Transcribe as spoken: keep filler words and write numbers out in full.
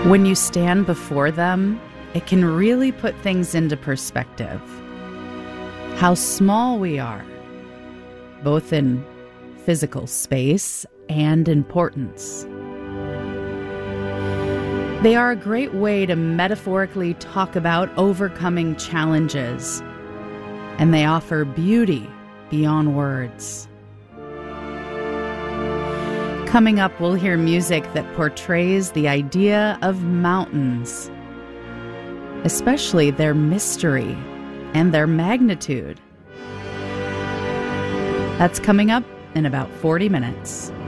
When you stand before them, it can really put things into perspective. How small we are, both in physical space and importance. They are a great way to metaphorically talk about overcoming challenges, and they offer beauty beyond words. Coming up, we'll hear music that portrays the idea of mountains, especially their mystery and their magnitude. That's coming up in about forty minutes.